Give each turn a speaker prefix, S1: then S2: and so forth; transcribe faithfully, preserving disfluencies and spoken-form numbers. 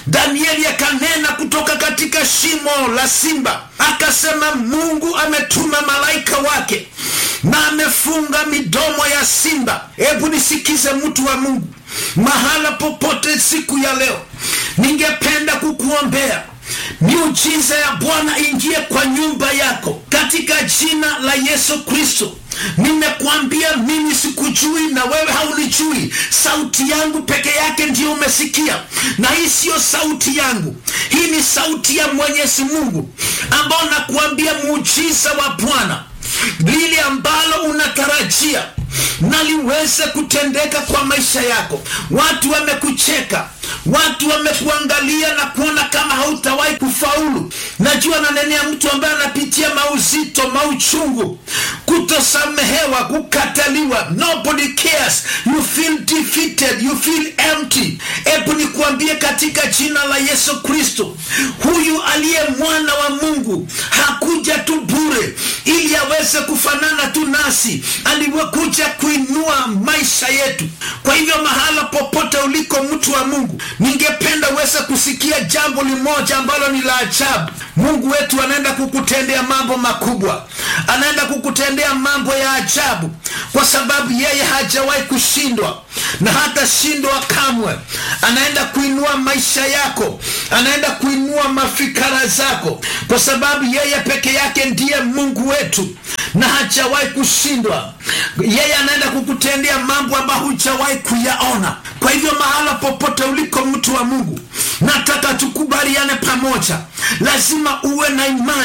S1: Danieli akanena kutoka katika shimo la simba, akasema Mungu ametuma malaika wake na amefunga midomo ya simba. Hebu nisikize mtu wa Mungu, mahala popote siku ya leo, ningependa kukuombea miujiza ya Bwana ingie kwa nyumba yako katika jina la Yesu Kristo. Nimekuambia mimi sikujui na wewe haunijui. Sauti yangu peke yake ndiyo umesikia, na hii sio sauti yangu, hii ni sauti ya Mwenyezi Mungu, ambao nakuambia muujiza wa Bwana, lile ambalo unatarajia na liweze kutendeka kwa maisha yako. Watu wamekucheka, watu wamekuangalia na kuona kama hautawahi kufaulu. Najua nanenea mtu ambaye anapitia mauzito, mauchungu, kutosamehewa, kukataliwa. Nobody cares. You feel defeated, you feel empty. Hebu nikuambie katika jina la Yesu Kristo, huyu aliye mwana wa Mungu hakuja tu bure ili aweze kufanana tu nasi, aliwekuja kuinua maisha yetu. Kwa hivyo mahala popote uliko mtu wa Mungu, ningependa uweze kusikia jambo limoja ambalo ni la ajabu. Mungu wetu anaenda kukutendea mambo makubwa, anaenda kukutendea mambo ya ajabu, kwa sababu yeye hajawahi kushindwa na hata shindwa kamwe. Anaenda kuinua maisha yako, anaenda kuinua mafikara zako, kwa sababu yeye peke yake ndiye Mungu wetu na hajawahi kushindwa. Yeye anaenda kukutendea mambo ambayo hujawahi kuyaona. Kwa hivyo mahala popote uliko mtu wa Mungu, nataka tukubaliane pamoja, lazima uwe na imani